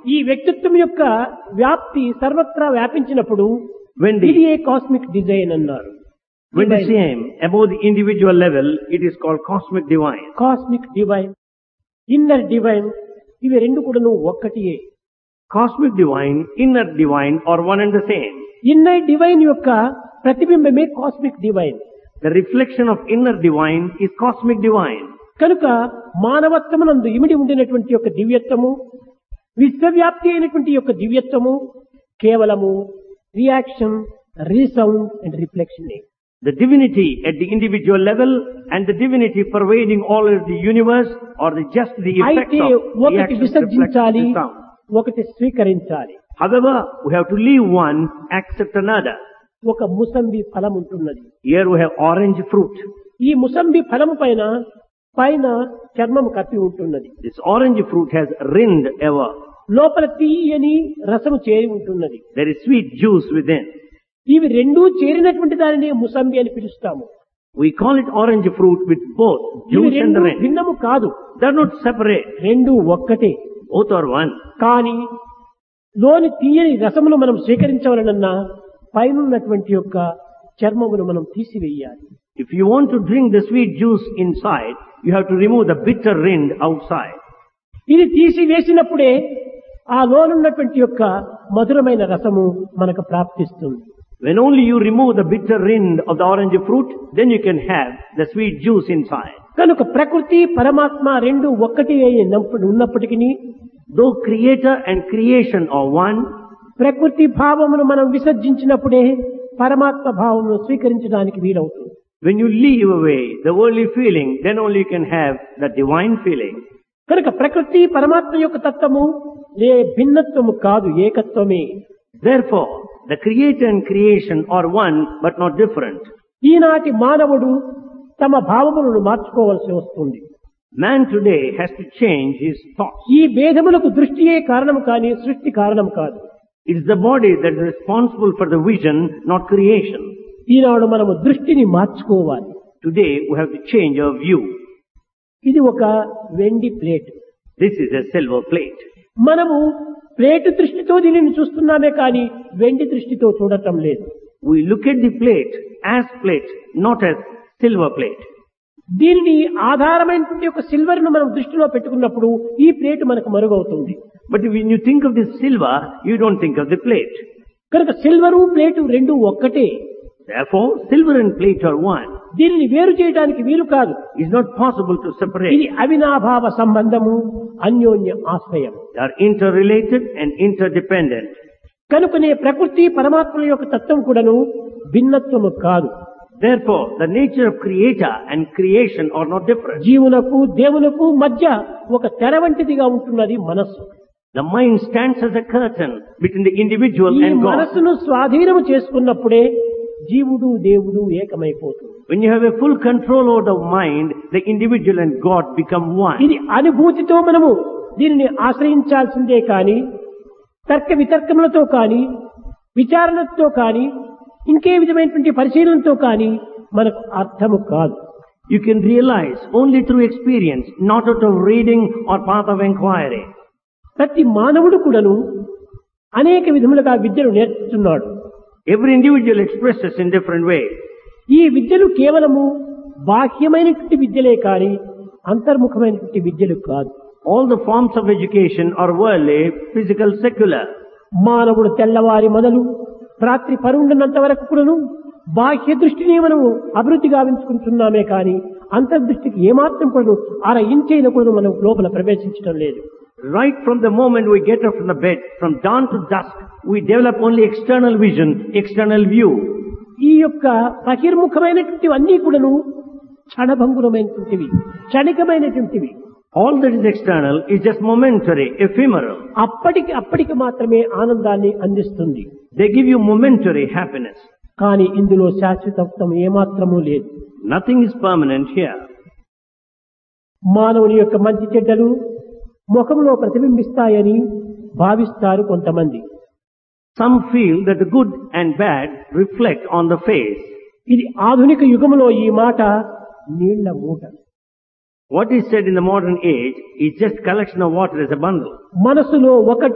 ఈ వ్యక్తిత్వం యొక్క వ్యాప్తి సర్వత్రా వ్యాపించినప్పుడు When ఇది the, ఏ కాస్మిక్ డిజైన్ అన్నారు. when the same above the individual level, it is called cosmic divine. Cosmic divine, inner divine, ఇవి రెండు కూడాను ఒక్కటియే. Cosmic divine, inner divine are one and the same. Inner divine యొక్క ప్రతిబింబమే cosmic divine. The reflection of inner divine is cosmic divine. కనుక మానవత్వమునందు ఇమిడి ఉండినటువంటి యొక్క దివ్యత్వము, విశ్వవ్యాప్తి అయినటువంటి యొక్క దివ్యత్వము కేవలము reaction, resound and reflection. The divinity at the individual level and the divinity pervading all of the universe are just the effects అయితే of ఒకటి reaction, విసర్జించాలి, reflection, sound. ఒకటి స్వీకరించాలి. However, we have to leave one, accept another. ఒక ముసంబి ఫలం ఉంటున్నది. Here we have orange fruit. ఈ ముసంబి ఫలము పైన చర్మం కప్పి ఉంటున్నది. This orange fruit has rind ever. లోపల తీయని రసము చేరి ఉంటున్నది. There is sweet juice within. ఇవి రెండూ చేరినటువంటి దానిని ముసంబి అని పిలుస్తాము. We call it orange fruit with both ఇవి juice and రెండు rind. భిన్నము కాదు, They are not separate. రెండు ఒక్కటే. Both are one. కానీ లోని తీయని రసమును మనం స్వీకరించవలనన్నా పైనున్నటువంటి యొక్క చర్మమును మనం తీసివేయాలి. If you want to drink the sweet juice inside, you have to remove the bitter rind outside. ఇది తీసివేసినప్పుడే ఆ లోనున్నటువంటి యొక్క మధురమైన రసము మనకు ప్రాప్తిస్తుంది. When only you remove the bitter rind of the orange fruit, then you can have the sweet juice inside. కనుక ప్రకృతి పరమాత్మ రెండు ఒక్కటి ఉన్నప్పటికీ Though creator and creation are one, ప్రకృతి భావమును మనం విసర్జించినప్పుడే పరమాత్మ భావమును స్వీకరించడానికి వీలవుతుంది. when you leave away the worldly feeling, then only you can have the divine feeling. కనుక ప్రకృతి పరమాత్మ యొక్క తత్వము భిన్నత్వము కాదు, ఏకత్వమే. Therefore, the creator and creation are one but not different. ఈనాటి మానవుడు తమ భావములను మార్చుకోవాల్సి వస్తుంది. Man today has to change his thoughts. ఈ భేదములకు దృష్టియే కారణం కానీ సృష్టి కారణం కాదు. It is the body that is responsible for the vision, not creation. ఈనాడు మనము దృష్టిని మార్చుకోవాలి. Today we have to change our view. ఇది ఒక వెండి plate. This is a silver plate. మనము ప్లేటు దృష్టితో దీనిని చూస్తున్నామే కానీ వెండి దృష్టితో చూడటం లేదు. We look at the plate as plate, not as silver plate. దీనిని ఆధారమైనటువంటి ఒక సిల్వర్ ను మనం దృష్టిలో పెట్టుకున్నప్పుడు ఈ ప్లేట్ మనకు మరుగవుతుంది. But when you think of this silver, you don't think of the plate. కనుక సిల్వరు ప్లేటు రెండు ఒక్కటే. Therefore, silver and plate are one. దీనిని వేరు చేయడానికి వీలు కాదు. It's not possible to separate. ఇది అవినాభావ సంబంధము, అన్యోన్య ఆశ్రయం. They are interrelated and interdependent. కనుకనే ప్రకృతి పరమాత్మ యొక్క తత్వం కూడాను భిన్నత్వము కాదు. Therefore, the nature of creator and creation are not different. జీవునకు దేవునకు మధ్య ఒక తెర వంటిదిగా ఉంటున్నది మనస్సు. The mind stands as a curtain between the individual ఈ and God. మనస్సును స్వాధీనము చేసుకున్నప్పుడే జీవుడు దేవుడు ఏకమైపోతుంది. When you have a full control over the mind, the individual and God become one. ఇది అనుభూతితో మనము దీనిని ఆశ్రయించాల్సిందే కానీ తర్క వితర్కములతో కానీ విచారణతో కానీ ఇంకే విధమైనటువంటి పరిశీలనతో కానీ మనకు అర్థము కాదు. You can realize only through experience, not out of reading or path of inquiry. ప్రతి మానవుడు కూడాను అనేక విధములుగా విద్యను నేర్చుతున్నాడు. Every individual expresses in different ways. ఈ విద్యలు కేవలము బాహ్యమైనటువంటి విద్యలే కానీ అంతర్ముఖమైనటువంటి విద్యలు కాదు. All the forms of education are worldly, physical, secular. మానవుడు తెల్లవారి మొదలు రాత్రి పరుండినంత వరకు కూడాను బాహ్య దృష్టిని మనము అభివృద్ధి గావించుకుంటున్నామే కానీ అంతర్దృష్టికి ఏమాత్రం కూడా అర ఇంచైన కూడా మనం లోపల ప్రవేశించడం లేదు. Right from the moment we get up from the bed, from dawn to dusk, we develop only external vision, external view. ఈ యొక్క బహిర్ముఖమైనటువంటి అన్నీ కూడాను క్షణభంగురమైనటువంటివి, క్షణికమైనటువంటివి. All that is external is just momentary, ephemeral. అప్పటికి మాత్రమే ఆనందాన్ని అందిస్తుంది. They give you momentary happiness. కానీ ఇందులో శాశ్వతత్వం ఏమాత్రమూ లేదు. Nothing is permanent here. మానవుని యొక్క మంచి చెడ్డలు ముఖంలో ప్రతిబింబిస్తాయని భావిస్తారు కొంతమంది. Some feel that the good and bad reflect on the face. ఇది ఆధునిక యుగంలో ఈ మాట నీళ్ల మూట. What is said in the modern age is just collection of water as a bundle. మనసులో ఒకటి